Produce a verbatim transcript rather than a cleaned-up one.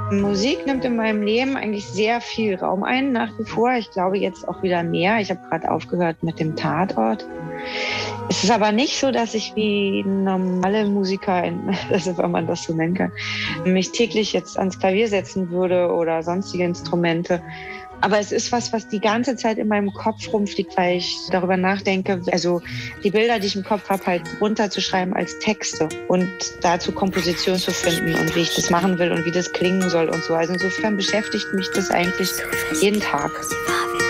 Musik nimmt in meinem Leben eigentlich sehr viel Raum ein, nach wie vor. Ich glaube jetzt auch wieder mehr. Ich habe gerade aufgehört mit dem Tatort. Es ist aber nicht so, dass ich wie normale Musiker, also wenn man das so nennen kann, mich täglich jetzt ans Klavier setzen würde oder sonstige Instrumente. Aber es ist was, was die ganze Zeit in meinem Kopf rumfliegt, weil ich darüber nachdenke, also die Bilder, die ich im Kopf habe, halt runterzuschreiben als Texte und dazu Komposition zu finden und wie ich das machen will und wie das klingen soll und so. Also insofern beschäftigt mich das eigentlich jeden Tag.